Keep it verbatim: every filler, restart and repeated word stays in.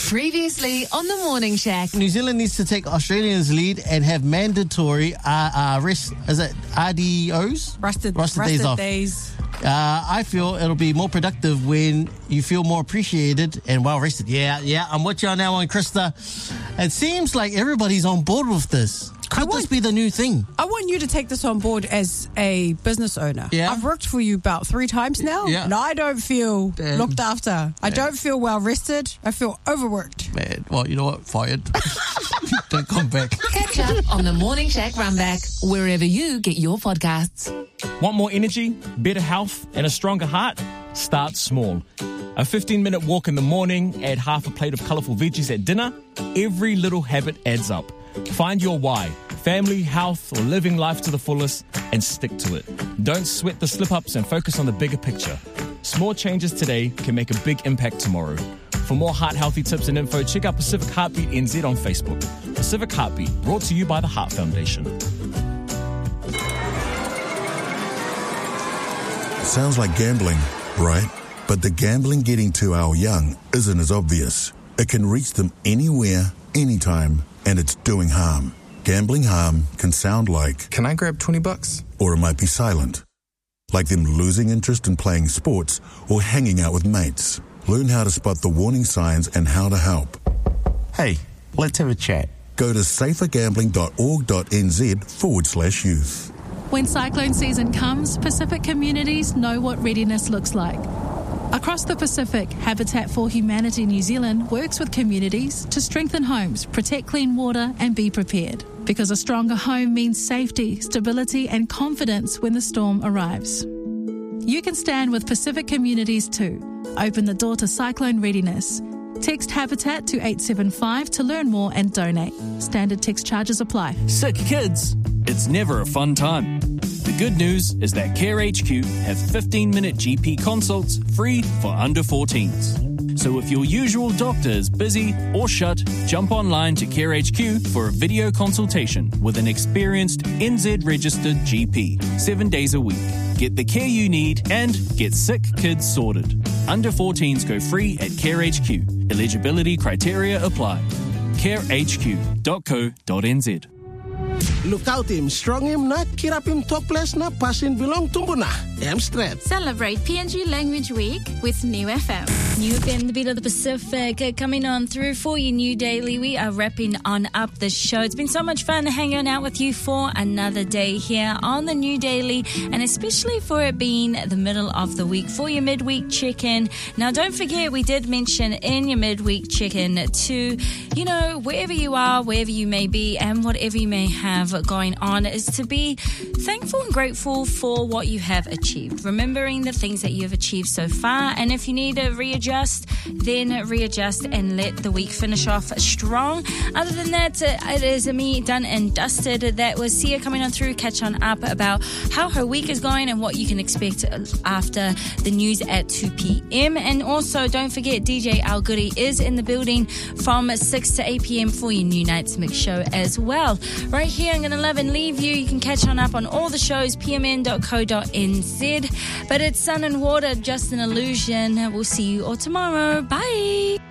Previously on the Morning Shack. New Zealand needs to take Australia's lead and have mandatory uh, uh, rest, is it R D Os? Rusted, rusted, rusted days off. days. Uh, I feel it'll be more productive when you feel more appreciated and well rested. Yeah, yeah, I'm with you on that one, Krista. It seems like everybody's on board with this. Could want, this be the new thing? I want you to take this on board as a business owner. Yeah. I've worked for you about three times now, yeah. and I don't feel Damn. looked after. I don't feel well rested. I feel overworked. Man, well, you know what? Fired. Don't come back. Catch up on the Morning Shack Runback, wherever you get your podcasts. Want more energy, better health, and a stronger heart? Start small. A fifteen-minute walk in the morning, add half a plate of colourful veggies at dinner. Every little habit adds up. Find your why, family, health, or living life to the fullest, and stick to it. Don't sweat the slip-ups and focus on the bigger picture. Small changes today can make a big impact tomorrow. For more heart-healthy tips and info, check out Pacific Heartbeat N Z on Facebook. Pacific Heartbeat, brought to you by the Heart Foundation. Sounds like gambling, right? But the gambling getting to our young isn't as obvious. It can reach them anywhere, anytime, and it's doing harm. Gambling harm can sound like, can I grab twenty bucks? Or it might be silent. Like them losing interest in playing sports or hanging out with mates. Learn how to spot the warning signs and how to help. Hey, let's have a chat. Go to safergambling.org.nz forward slash youth. When cyclone season comes, Pacific communities know what readiness looks like. Across the Pacific, Habitat for Humanity New Zealand works with communities to strengthen homes, protect clean water, and be prepared. Because a stronger home means safety, stability, and confidence when the storm arrives. You can stand with Pacific communities too. Open the door to cyclone readiness. Text Habitat to eight seven five to learn more and donate. Standard text charges apply. Sick kids, it's never a fun time. The good news is that Care H Q have fifteen-minute G P consults free for under fourteens. So if your usual doctor is busy or shut, jump online to Care H Q for a video consultation with an experienced N Z-registered G P, seven days a week. Get the care you need and get sick kids sorted. Under fourteens go free at Care H Q. Eligibility criteria apply. care h q dot co dot n z. Look out him, strong him na, kirap him topless na, pasin belong tumbo na. M-Strap. Celebrate P N G Language Week with New F M. New F M, the beat of the Pacific, uh, coming on through for you new daily. We are wrapping on up the show. It's been so much fun hanging out with you for another day here on the new daily, and especially for it being the middle of the week for your midweek check-in. Now, don't forget, we did mention in your midweek check-in to, you know, wherever you are, wherever you may be, and whatever you may have going on, is to be thankful and grateful for what you have achieved, remembering the things that you have achieved so far, and if you need to readjust, then readjust and let the week finish off strong. Other than that, uh, it is me done and dusted. That was Sia coming on through, catch on up about how her week is going and what you can expect after the news at two p.m. And also, don't forget, D J Al Goody is in the building from six to eight p.m. for your new Nights Mix show as well. Right here, I'm going to love and leave you. You can catch on up on all the shows, p m n dot co dot n z. But it's Sun and Water, just an illusion. We'll see you all tomorrow. Bye.